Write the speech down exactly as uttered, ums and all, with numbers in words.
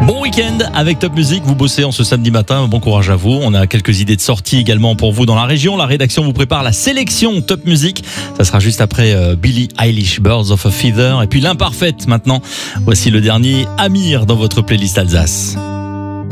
Bon week-end avec Top Music, vous bossez en ce samedi matin, bon courage à vous. On a quelques idées de sortie également pour vous dans la région. La rédaction vous prépare la sélection Top Music. Ça sera juste après euh, Billie Eilish, Birds of a Feather. Et puis l'imparfaite maintenant. Voici le dernier Amir dans votre playlist Alsace.